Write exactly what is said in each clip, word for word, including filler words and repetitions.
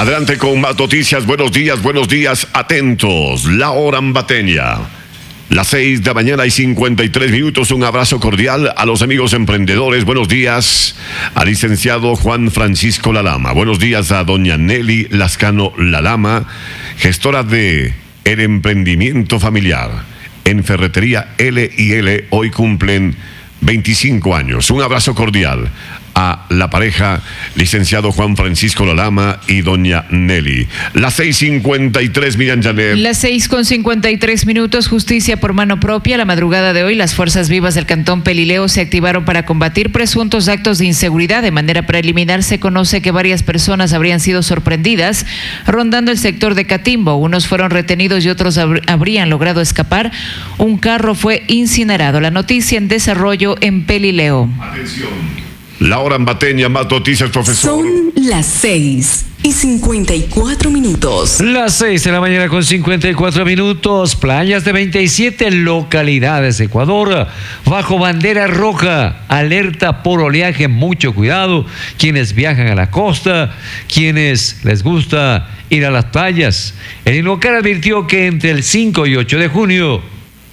Adelante con más noticias. Buenos días, buenos días. Atentos. La hora ambateña. Las seis de la mañana y cincuenta y tres minutos. Un abrazo cordial a los amigos emprendedores. Buenos días al licenciado Juan Francisco Lalama. Buenos días a doña Nelly Lascano Lalama, gestora de El Emprendimiento Familiar. En Ferretería L y L hoy cumplen veinticinco años. Un abrazo cordial a la pareja licenciado Juan Francisco Lalama y doña Nelly. Las seis cincuenta y tres, Miriam Janet. Las seis con cincuenta y tres minutos, justicia por mano propia. La madrugada de hoy, las fuerzas vivas del Cantón Pelileo se activaron para combatir presuntos actos de inseguridad. De manera preliminar, se conoce que varias personas habrían sido sorprendidas rondando el sector de Catimbo. Unos fueron retenidos y otros habr- habrían logrado escapar. Un carro fue incinerado. La noticia en desarrollo en Pelileo. Atención. La hora ambateña, más noticias, profesor. Son las seis y cincuenta y cuatro minutos. Las seis de la mañana con cincuenta y cuatro minutos. Playas de veintisiete localidades de Ecuador bajo bandera roja. Alerta por oleaje, mucho cuidado. Quienes viajan a la costa, quienes les gusta ir a las playas. El INOCAR advirtió que entre el cinco y ocho de junio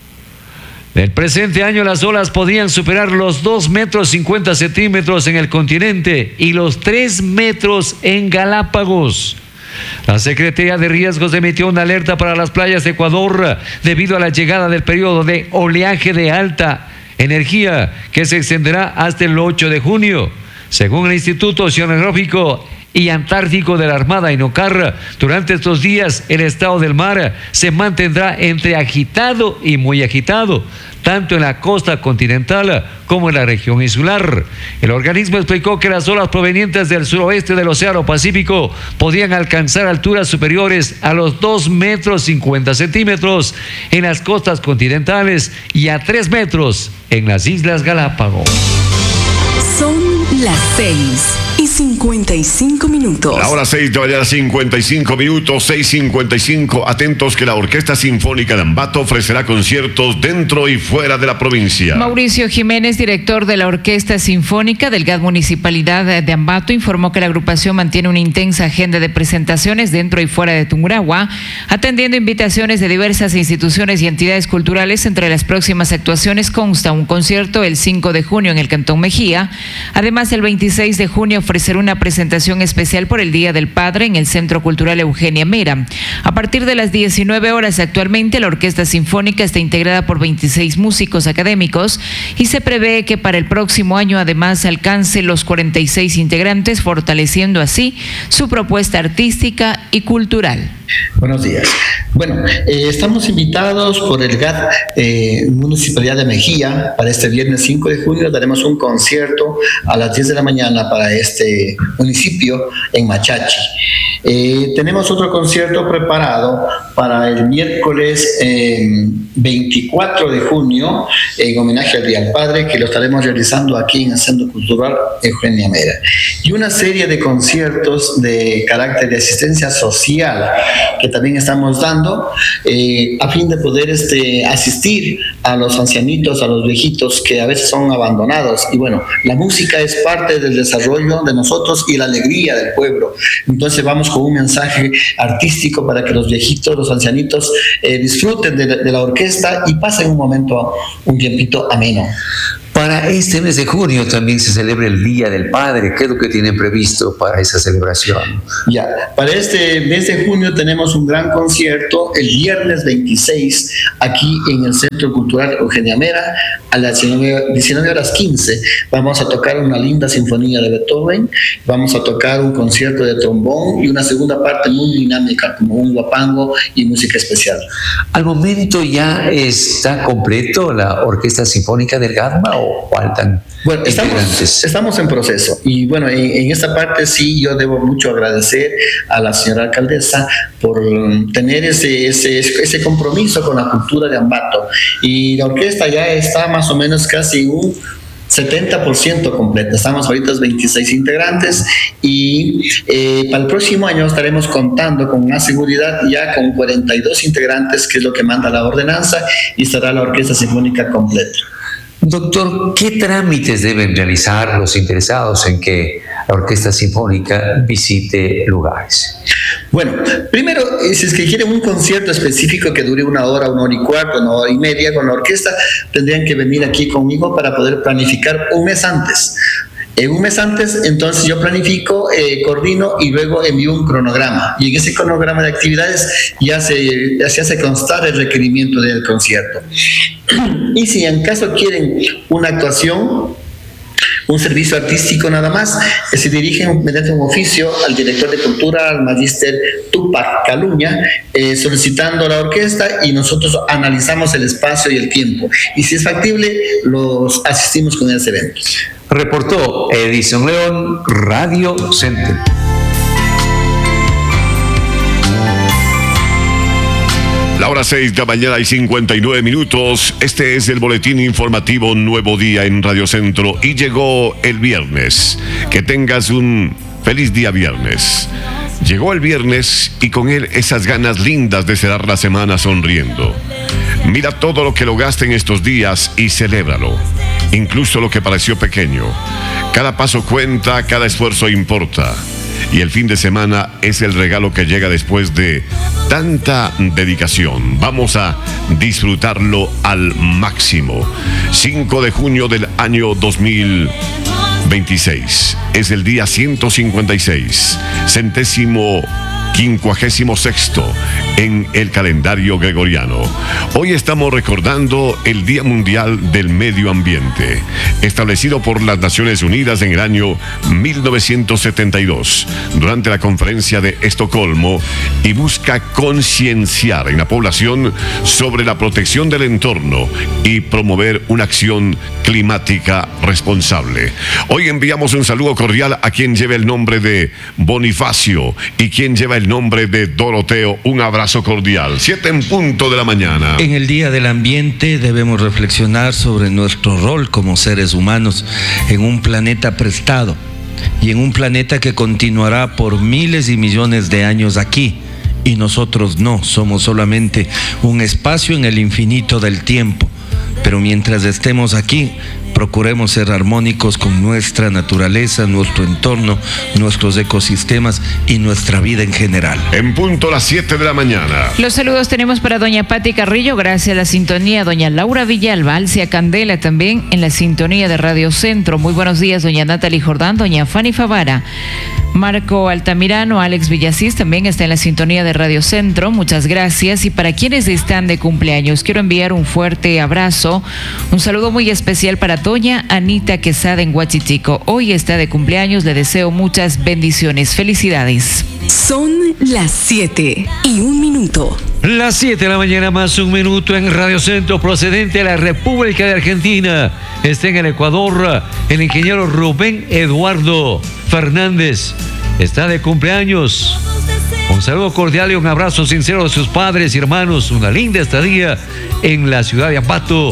del presente año las olas podrían superar los dos metros cincuenta centímetros en el continente y los tres metros en Galápagos. La Secretaría de Riesgos emitió una alerta para las playas de Ecuador debido a la llegada del periodo de oleaje de alta energía que se extenderá hasta el ocho de junio. Según el Instituto Oceanográfico y Antártico de la Armada INOCAR, durante estos días el estado del mar se mantendrá entre agitado y muy agitado, tanto en la costa continental como en la región insular. El organismo explicó que las olas provenientes del suroeste del Océano Pacífico podrían alcanzar alturas superiores a los dos metros cincuenta centímetros en las costas continentales y a tres metros en las Islas Galápagos. Son las seis y cincuenta y cinco minutos. La hora seis de la mañana, cincuenta y cinco minutos, seis cincuenta y cinco. Atentos que la Orquesta Sinfónica de Ambato ofrecerá conciertos dentro y fuera de la provincia. Mauricio Jiménez, director de la Orquesta Sinfónica del G A D Municipalidad de Ambato, informó que la agrupación mantiene una intensa agenda de presentaciones dentro y fuera de Tungurahua, atendiendo invitaciones de diversas instituciones y entidades culturales. Entre las próximas actuaciones consta un concierto el cinco de junio en el Cantón Mejía. Además, el veintiséis de junio ofrecerá una presentación especial por el Día del Padre en el Centro Cultural Eugenia Mera. A partir de las diecinueve horas, actualmente la Orquesta Sinfónica está integrada por veintiséis músicos académicos y se prevé que para el próximo año además alcance los cuarenta y seis integrantes, fortaleciendo así su propuesta artística y cultural. Buenos días. Bueno, eh, estamos invitados por el G A D eh, Municipalidad de Mejía. Para este viernes cinco de junio daremos un concierto a las diez de la mañana para este municipio en Machachi. Eh, tenemos otro concierto preparado para el miércoles eh, veinticuatro de junio en homenaje al Día del Padre, que lo estaremos realizando aquí en el Centro Cultural Eugenia Mera. Y una serie de conciertos de carácter de asistencia social que también estamos dando eh, a fin de poder este, asistir a los ancianitos, a los viejitos que a veces son abandonados. Y bueno, la música es parte del desarrollo de nosotros y la alegría del pueblo. Entonces vamos con un mensaje artístico para que los viejitos, los ancianitos eh, disfruten de, de la orquesta y pasen un momento, un tiempito ameno. Para este mes de junio también se celebra el Día del Padre. ¿Qué es lo que tienen previsto para esa celebración? Ya, para este mes de junio tenemos un gran concierto el viernes veintiséis aquí en el Centro Cultural Eugenia Mera a las diecinueve horas quince. Vamos a tocar una linda sinfonía de Beethoven, vamos a tocar un concierto de trombón y una segunda parte muy dinámica como un guapango y música especial. ¿Al momento ya está completo la Orquesta Sinfónica del Gadma o faltan bueno, estamos, integrantes? Estamos en proceso y bueno, en, en esta parte sí yo debo mucho agradecer a la señora alcaldesa por tener ese, ese, ese compromiso con la cultura de Ambato, y la orquesta ya está más o menos casi un setenta por ciento completa. Estamos ahorita veintiséis integrantes y eh, para el próximo año estaremos contando con una seguridad ya con cuarenta y dos integrantes, que es lo que manda la ordenanza, y estará la Orquesta Sinfónica completa. Doctor, ¿qué trámites deben realizar los interesados en que la Orquesta Sinfónica visite lugares? Bueno, primero, si es que quieren un concierto específico que dure una hora, una hora y cuarto, una hora y media con la orquesta, tendrían que venir aquí conmigo para poder planificar un mes antes. En un mes antes, entonces yo planifico, eh, coordino y luego envío un cronograma. Y en ese cronograma de actividades ya se, ya se hace constar el requerimiento del concierto. Y si en caso quieren una actuación, un servicio artístico nada más, se dirigen mediante un oficio al director de cultura, al magíster Tupac Caluña, eh, solicitando la orquesta, y nosotros analizamos el espacio y el tiempo. Y si es factible, los asistimos con ese evento. Reportó Edison León, Radio Centro. La hora seis de la mañana y cincuenta y nueve minutos. Este es el boletín informativo Nuevo Día en Radio Centro y llegó el viernes. Que tengas un feliz día viernes. Llegó el viernes y con él esas ganas lindas de cerrar la semana sonriendo. Mira todo lo que lograste en estos días y celébralo. Incluso lo que pareció pequeño. Cada paso cuenta, cada esfuerzo importa. Y el fin de semana es el regalo que llega después de tanta dedicación. Vamos a disfrutarlo al máximo. cinco de junio del año dos mil veintiséis. Es el día ciento cincuenta y seis, centésimo quincuagésimo sexto en el calendario gregoriano. Hoy estamos recordando el Día Mundial del Medio Ambiente, establecido por las Naciones Unidas en el año mil novecientos setenta y dos, durante la conferencia de Estocolmo, y busca concienciar en la población sobre la protección del entorno y promover una acción climática responsable. Hoy enviamos un saludo cordial a quien lleva el nombre de Bonifacio y quien lleva el nombre de Doroteo. Un abrazo cordial. Siete en punto de la mañana. En el Día del Ambiente debemos reflexionar sobre nuestro rol como seres humanos en un planeta prestado y en un planeta que continuará por miles y millones de años aquí, y nosotros no, somos solamente un espacio en el infinito del tiempo. Pero mientras estemos aquí, procuremos ser armónicos con nuestra naturaleza, nuestro entorno, nuestros ecosistemas y nuestra vida en general. En punto las siete de la mañana. Los saludos tenemos para doña Patti Carrillo, gracias a la sintonía, doña Laura Villalba, Alcia Candela también en la sintonía de Radio Centro. Muy buenos días, doña Natalie Jordán, doña Fanny Favara. Marco Altamirano, Alex Villasís también está en la sintonía de Radio Centro, muchas gracias. Y para quienes están de cumpleaños, quiero enviar un fuerte abrazo, un saludo muy especial para doña Anita Quesada en Huachitico. Hoy está de cumpleaños, le deseo muchas bendiciones, felicidades. Son las siete y un minuto. Las siete de la mañana más un minuto en Radio Centro, procedente de la República de Argentina. Está en el Ecuador el ingeniero Rubén Eduardo Fernández. Está de cumpleaños. Un saludo cordial y un abrazo sincero de sus padres y hermanos. Una linda estadía en la ciudad de Ambato.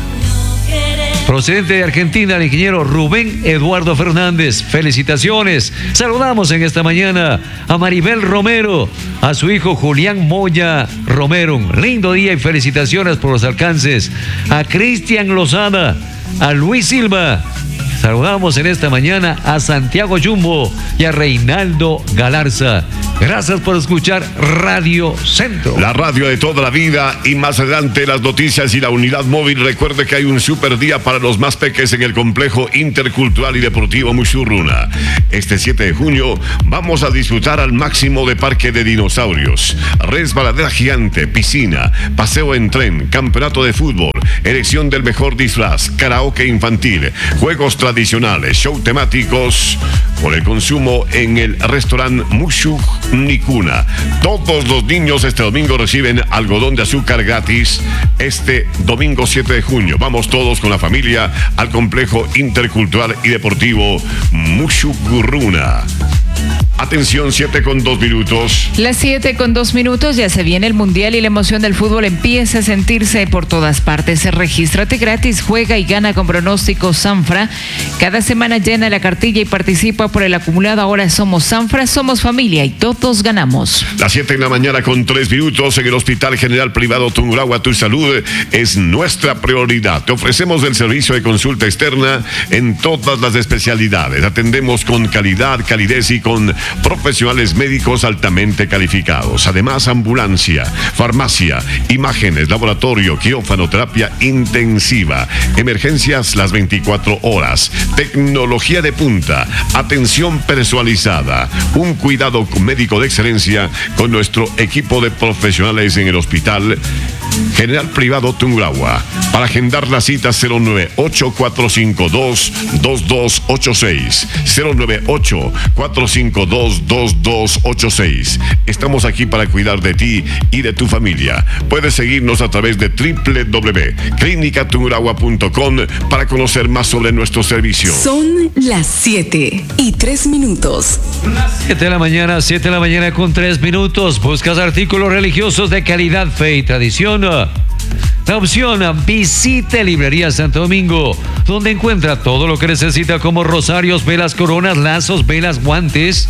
Procedente de Argentina, el ingeniero Rubén Eduardo Fernández. Felicitaciones. Saludamos en esta mañana a Maribel Romero, a su hijo Julián Moya Romero. Un lindo día y felicitaciones por los alcances. A Cristian Lozada, a Luis Silva. Saludamos en esta mañana a Santiago Jumbo y a Reinaldo Galarza. Gracias por escuchar Radio Centro. La radio de toda la vida, y más adelante las noticias y la unidad móvil. Recuerde que hay un super día para los más peques en el complejo intercultural y deportivo Mushurruna. Este siete de junio vamos a disfrutar al máximo de parque de dinosaurios, resbaladera gigante, piscina, paseo en tren, campeonato de fútbol, elección del mejor disfraz, karaoke infantil, juegos tradicionales, show temáticos por el consumo en el restaurante Mushuk Nikuna. Todos los niños este domingo reciben algodón de azúcar gratis. Este domingo siete de junio vamos todos con la familia al complejo intercultural y deportivo Mushugurruna. Atención, siete con dos minutos. Las siete con dos minutos, ya se viene el Mundial y la emoción del fútbol empieza a sentirse por todas partes. Regístrate gratis, juega y gana con pronósticos Sanfra. Cada semana llena la cartilla y participa por el acumulado. Ahora somos Sanfra, somos familia y todos ganamos. Las siete en la mañana con tres minutos en el Hospital General Privado Tungurahua. Tu salud es nuestra prioridad. Te ofrecemos el servicio de consulta externa en todas las especialidades. Atendemos con calidad, calidez y con profesionales médicos altamente calificados. Además, ambulancia, farmacia, imágenes, laboratorio, quirófano, terapia intensiva, emergencias las veinticuatro horas, tecnología de punta, atención personalizada, un cuidado médico de excelencia con nuestro equipo de profesionales en el Hospital General Privado Tungurahua. Para agendar la cita cero nueve ocho, cuatro cinco dos, dos dos ocho seis, cero nueve ocho, cuatro cinco dos, dos dos ocho seis. Estamos aquí para cuidar de ti y de tu familia. Puedes seguirnos a través de doble u doble u doble u punto clínica tungurahua punto com para conocer más sobre nuestro servicio. Son las siete y tres minutos. siete de la mañana, siete de la mañana con tres minutos. Buscas artículos religiosos de calidad, fe y tradición. La opción, visite Librería Santo Domingo, donde encuentra todo lo que necesita como rosarios, velas, coronas, lazos, velas, guantes,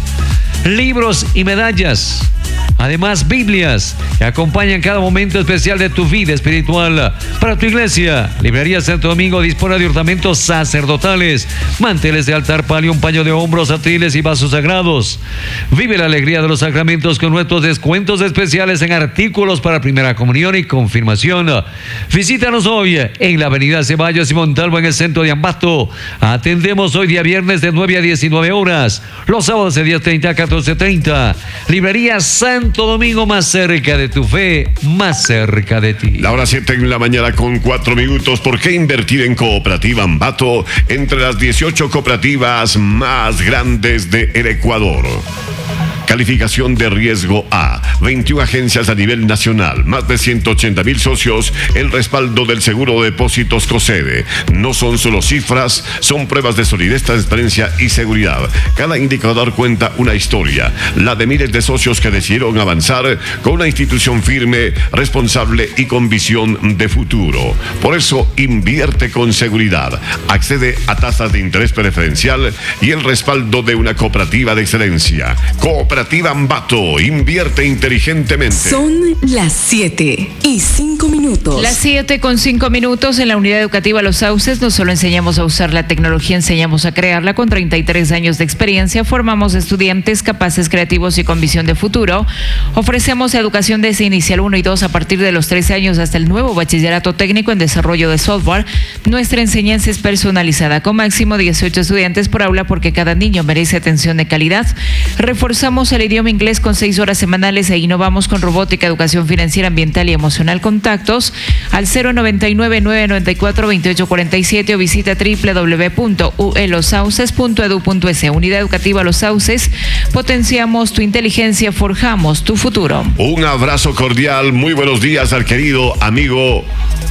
libros y medallas. Además, Biblias que acompañan cada momento especial de tu vida espiritual. Para tu iglesia, Librería Santo Domingo dispone de ornamentos sacerdotales, manteles de altar, palio, un paño de hombros, atriles y vasos sagrados. Vive la alegría de los sacramentos con nuestros descuentos especiales en artículos para primera comunión y confirmación. Visítanos hoy en la avenida Ceballos y Montalvo en el centro de Ambato. Atendemos hoy día viernes de nueve a diecinueve horas, los sábados de diez treinta a catorce treinta. Librería Santo Domingo, más cerca de tu fe, más cerca de ti. La hora siete en la mañana con cuatro minutos. ¿Por qué invertir en Cooperativa Ambato? Entre las dieciocho cooperativas más grandes del Ecuador. Calificación de riesgo A, veintiuna agencias a nivel nacional, más de ciento ochenta mil socios, el respaldo del Seguro de Depósitos COSEDE. No son solo cifras, son pruebas de solidez, transparencia y seguridad. Cada indicador cuenta una historia, la de miles de socios que decidieron avanzar con una institución firme, responsable y con visión de futuro. Por eso, invierte con seguridad, accede a tasas de interés preferencial y el respaldo de una cooperativa de excelencia. Cooperativa Ambato, invierte inteligentemente. Son las siete y cinco minutos. Las siete con cinco minutos. En la unidad educativa Los Sauces no solo enseñamos a usar la tecnología, enseñamos a crearla. Con treinta y tres años de experiencia, formamos estudiantes capaces, creativos y con visión de futuro. Ofrecemos educación desde inicial uno y dos a partir de los trece años hasta el nuevo bachillerato técnico en desarrollo de software. Nuestra enseñanza es personalizada, con máximo dieciocho estudiantes por aula, porque cada niño merece atención de calidad. Reforzamos el idioma inglés con seis horas semanales e innovamos con robótica, educación financiera, ambiental y emocional. Contactos al cero noventa y nueve, nueve noventa y cuatro, veintiocho cuarenta y siete o visita doble u doble u doble u punto u e los sauces punto edu punto es. Unidad Educativa Los Sauces, potenciamos tu inteligencia, forjamos tu futuro. Un abrazo cordial, muy buenos días al querido amigo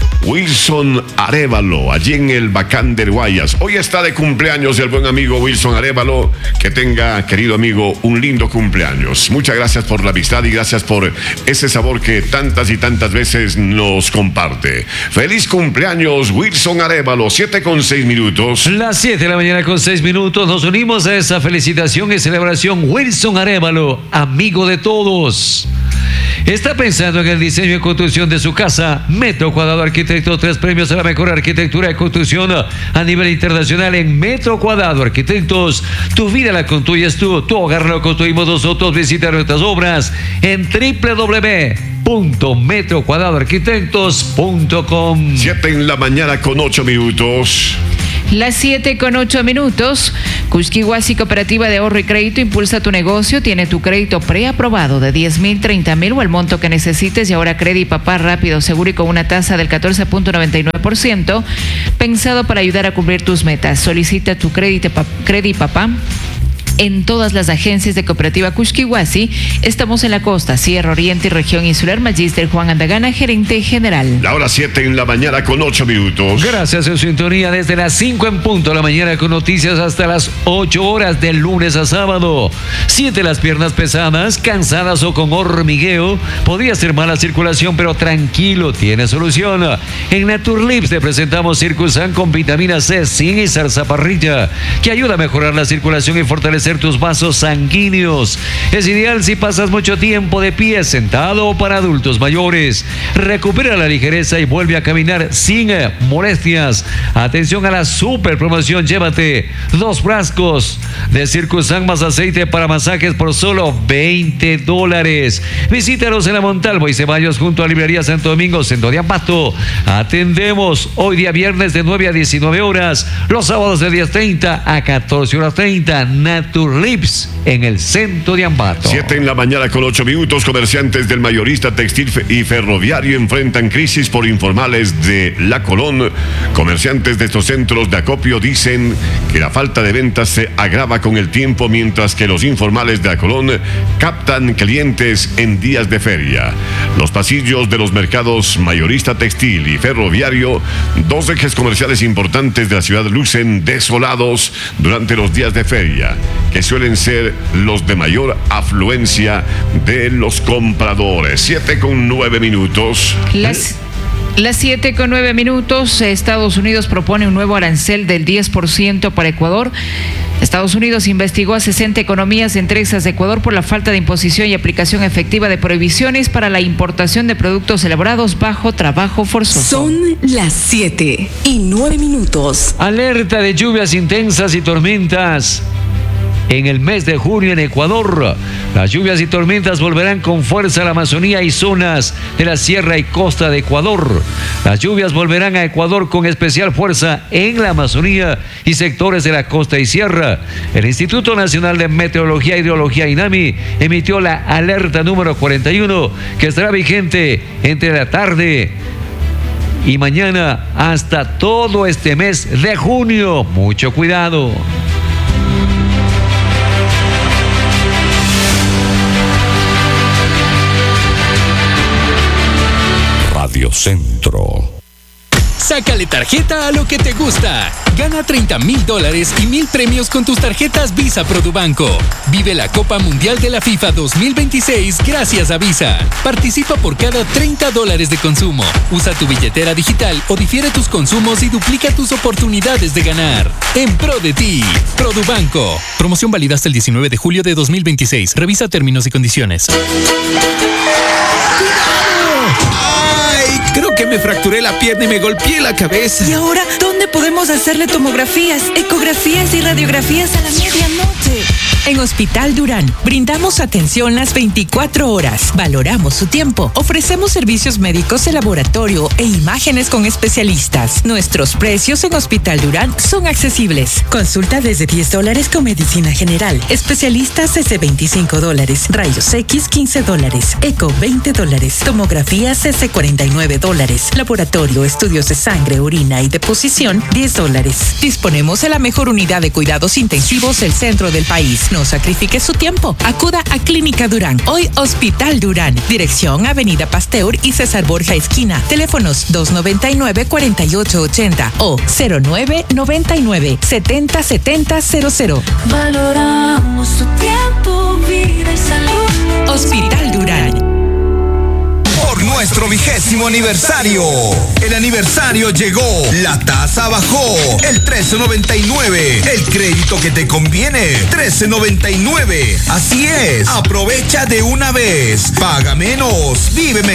Wilson Arévalo, allí en el Bacán del Guayas. Hoy está de cumpleaños el buen amigo Wilson Arévalo. Que tenga, querido amigo, un lindo cumpleaños. Muchas gracias por la amistad y gracias por ese sabor que tantas y tantas veces nos comparte. Feliz cumpleaños, Wilson Arévalo, siete con seis minutos. Las siete de la mañana con seis minutos. Nos unimos a esa felicitación y celebración. Wilson Arévalo, amigo de todos. ¿Está pensando en el diseño y construcción de su casa? Metro Cuadrado Arquitecto, tres premios a la mejor arquitectura de construcción a nivel internacional en Metro Cuadrado Arquitectos. Tu vida la construyes tú, tu hogar lo construimos nosotros. Visita nuestras obras en doble u doble u doble u punto metro cuadrado arquitectos punto com. Siete en la mañana con ocho minutos. Las siete con ocho minutos. Cusquihuasi Cooperativa de Ahorro y Crédito impulsa tu negocio. Tiene tu crédito preaprobado de diez mil, treinta mil o el monto que necesites. Y ahora Credi Papá rápido, seguro y con una tasa del catorce punto noventa y nueve por ciento. Pensado para ayudar a cumplir tus metas. Solicita tu crédito Credi Papá en todas las agencias de Cooperativa Cusquihuasi. Estamos en la costa, Sierra Oriente y región insular. Magíster Juan Andagana, gerente general. La hora siete en la mañana con ocho minutos. Gracias en sintonía desde las cinco en punto de la mañana con noticias hasta las ocho horas de lunes a sábado. Siente las piernas pesadas, cansadas o con hormigueo. Podría ser mala circulación, pero tranquilo, tiene solución. En Naturlips te presentamos Circusan con vitamina C, zinc y zarzaparrilla, que ayuda a mejorar la circulación y fortalecer fortalecer tus vasos sanguíneos. Es ideal si pasas mucho tiempo de pie, sentado o para adultos mayores. Recupera la ligereza y vuelve a caminar sin molestias. Atención a la super promoción. Llévate dos frascos de Circusan más aceite para masajes por solo veinte dólares. Visítanos en la Montalvo y Ceballos junto a Librería Santo Domingo, Centro de Ambato. Atendemos hoy día viernes de nueve a diecinueve horas, los sábados de diez treinta a catorce horas treinta. Naturlips en el Centro de Ambato. siete en la mañana con ocho minutos. Comerciantes del mayorista textil y ferroviario enfrentan crisis por informales de La Colón. Comerciantes de estos centros de acopio dicen que la falta de ventas se agrava con el tiempo, mientras que los informales de La Colón captan clientes en días de feria. Los pasillos de los mercados mayorista textil y ferroviario, dos ejes comerciales importantes de la ciudad, lucen desolados durante los días de feria, que suelen ser los de mayor afluencia de los compradores. Siete con nueve minutos. Las... Las siete con nueve minutos. Estados Unidos propone un nuevo arancel del diez por ciento para Ecuador. Estados Unidos investigó a sesenta economías, entre esas de Ecuador, por la falta de imposición y aplicación efectiva de prohibiciones para la importación de productos elaborados bajo trabajo forzoso. Son las siete y nueve minutos. Alerta de lluvias intensas y tormentas. En el mes de junio en Ecuador, las lluvias y tormentas volverán con fuerza a la Amazonía y zonas de la sierra y costa de Ecuador. Las lluvias volverán a Ecuador con especial fuerza en la Amazonía y sectores de la costa y sierra. El Instituto Nacional de Meteorología e Hidrología, INAMI, emitió la alerta número cuarenta y uno, que estará vigente entre la tarde y mañana hasta todo este mes de junio. Mucho cuidado. Radio Centro. Sácale tarjeta a lo que te gusta. Gana treinta mil dólares y mil premios con tus tarjetas Visa Produbanco. Vive la Copa Mundial de la FIFA dos mil veintiséis gracias a Visa. Participa por cada treinta dólares de consumo. Usa tu billetera digital o difiere tus consumos y duplica tus oportunidades de ganar. En pro de ti, Produbanco. Promoción válida hasta el diecinueve de julio de dos mil veintiséis. Revisa términos y condiciones. Creo que me fracturé la pierna y me golpeé la cabeza. ¿Y ahora dónde podemos hacerle tomografías, ecografías y radiografías a la medianoche? En Hospital Durán brindamos atención las veinticuatro horas. Valoramos su tiempo. Ofrecemos servicios médicos de laboratorio e imágenes con especialistas. Nuestros precios en Hospital Durán son accesibles. Consulta desde diez dólares con medicina general. Especialistas desde veinticinco dólares. Rayos X quince dólares. Eco veinte dólares. Tomografías desde cuarenta y nueve dólares. Laboratorio, estudios de sangre, orina y deposición diez dólares. Disponemos de la mejor unidad de cuidados intensivos del centro del país. No sacrifique su tiempo. Acuda a Clínica Durán. Hoy Hospital Durán. Dirección Avenida Pasteur y César Borja esquina. Teléfonos dos noventa y nueve, cuarenta y ocho ochenta o cero nueve noventa y nueve, setenta setenta cero cero. Valoramos tu tiempo, vida y salud. Hospital Durán. Por nuestro vigésimo aniversario. El aniversario llegó. La tasa bajó. El trece noventa y nueve. El crédito que te conviene. trece noventa y nueve. Así es. Aprovecha de una vez. Paga menos. Vive mejor.